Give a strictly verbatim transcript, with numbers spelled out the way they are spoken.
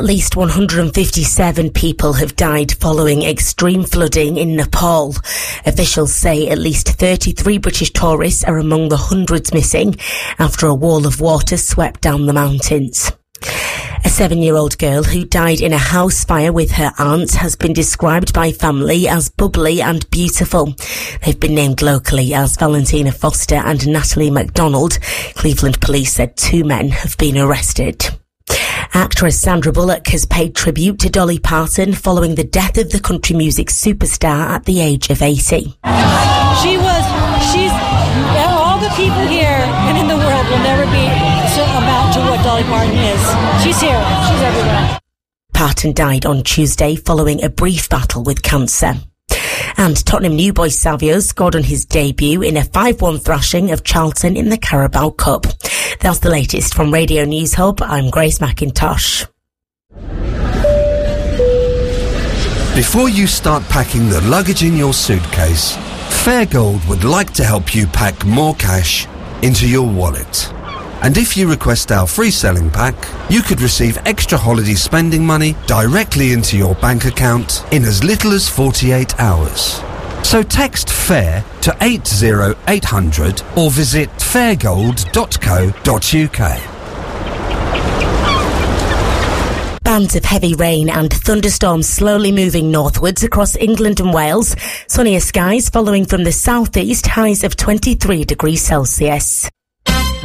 At least one hundred fifty-seven people have died following extreme flooding in Nepal. Officials say at least thirty-three British tourists are among the hundreds missing after a wall of water swept down the mountains. A seven-year-old girl who died in a house fire with her aunt has been described by family as bubbly and beautiful. They've been named locally as Valentina Foster and Natalie MacDonald. Cleveland police said two men have been arrested. Actress Sandra Bullock has paid tribute to Dolly Parton following the death of the country music superstar at the age of eighty. She was, she's, all the people here and in the world will never be so amount to what Dolly Parton is. She's here, she's everywhere. Parton died on Tuesday following a brief battle with cancer. And Tottenham new boy Savio scored on his debut in a five one thrashing of Charlton in the Carabao Cup. That's the latest from Radio News Hub. I'm Grace McIntosh. Before you start packing the luggage in your suitcase, Fairgold would like to help you pack more cash into your wallet. And if you request our free selling pack, you could receive extra holiday spending money directly into your bank account in as little as forty-eight hours. So text FAIR to eight zero eight hundred or visit fairgold dot co dot uk. Bands of heavy rain and thunderstorms slowly moving northwards across England and Wales. Sunnier skies following from the southeast, highs of twenty-three degrees Celsius.